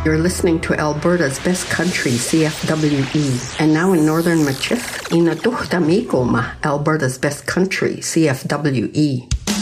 You're listening to Alberta's Best Country, CFWE. And now in Northern Machif, Ina Duhta Mikoma, Alberta's Best Country, CFWE.